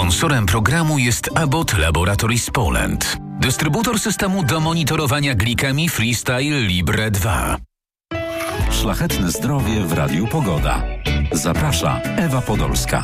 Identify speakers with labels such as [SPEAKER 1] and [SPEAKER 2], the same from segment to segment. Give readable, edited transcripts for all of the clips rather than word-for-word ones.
[SPEAKER 1] Sponsorem programu jest Abbott Laboratories Poland. Dystrybutor systemu do monitorowania glikemii Freestyle Libre 2.
[SPEAKER 2] Szlachetne zdrowie w Radiu Pogoda. Zaprasza Ewa Podolska.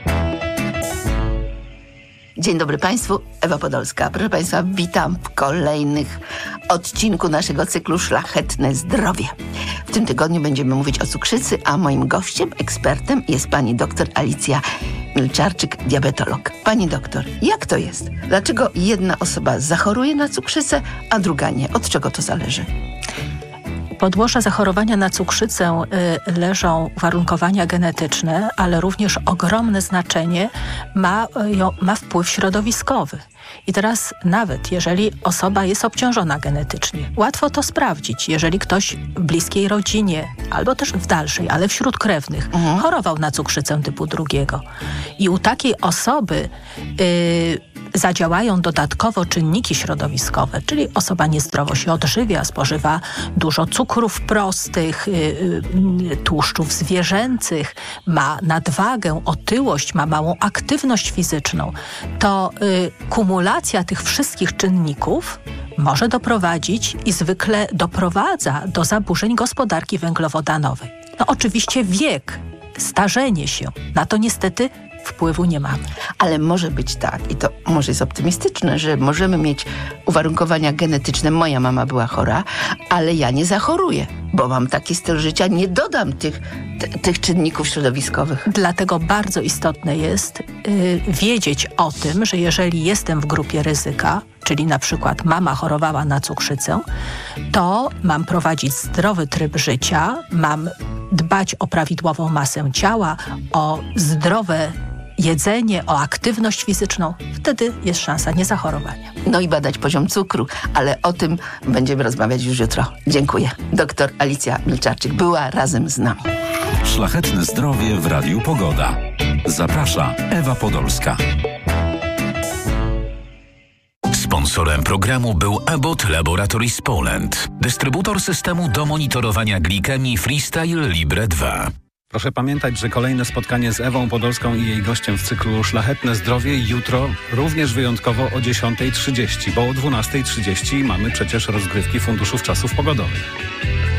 [SPEAKER 3] Dzień dobry Państwu, Ewa Podolska. Proszę Państwa, witam w kolejnych odcinku naszego cyklu Szlachetne Zdrowie. W tym tygodniu będziemy mówić o cukrzycy, a moim gościem, ekspertem jest pani doktor Alicja Milczarczyk, diabetolog. Pani doktor, jak to jest? Dlaczego jedna osoba zachoruje na cukrzycę, a druga nie? Od czego to zależy?
[SPEAKER 4] Podłoże zachorowania na cukrzycę leżą uwarunkowania genetyczne, ale również ogromne znaczenie ma wpływ środowiskowy. I teraz nawet jeżeli osoba jest obciążona genetycznie, łatwo to sprawdzić. Jeżeli ktoś w bliskiej rodzinie, albo też w dalszej, ale wśród krewnych, chorował na cukrzycę typu 2. I u takiej osoby zadziałają dodatkowo czynniki środowiskowe, czyli osoba niezdrowo się odżywia, spożywa dużo cukrów prostych, tłuszczów zwierzęcych, ma nadwagę, otyłość, ma małą aktywność fizyczną, to kumulacja tych wszystkich czynników może doprowadzić i zwykle doprowadza do zaburzeń gospodarki węglowodanowej. No oczywiście wiek, starzenie się, na to niestety wpływu nie mamy.
[SPEAKER 3] Ale może być tak, i to może jest optymistyczne, że możemy mieć uwarunkowania genetyczne. Moja mama była chora, ale ja nie zachoruję, bo mam taki styl życia, nie dodam tych czynników środowiskowych.
[SPEAKER 4] Dlatego bardzo istotne jest wiedzieć o tym, że jeżeli jestem w grupie ryzyka, czyli na przykład mama chorowała na cukrzycę, to mam prowadzić zdrowy tryb życia, mam dbać o prawidłową masę ciała, o zdrowe jedzenie, o aktywność fizyczną. Wtedy jest szansa niezachorowania.
[SPEAKER 3] No i badać poziom cukru, ale o tym będziemy rozmawiać już jutro. Dziękuję. Doktor Alicja Milczarczyk była razem z nami.
[SPEAKER 2] Szlachetne zdrowie w Radiu Pogoda. Zaprasza Ewa Podolska.
[SPEAKER 1] Sponsorem programu był Abbott Laboratories Poland. Dystrybutor systemu do monitorowania glikemii Freestyle Libre 2.
[SPEAKER 5] Proszę pamiętać, że kolejne spotkanie z Ewą Podolską i jej gościem w cyklu Szlachetne Zdrowie jutro również wyjątkowo o 10:30, bo o 12:30 mamy przecież rozgrywki Funduszów Czasów Pogodowych.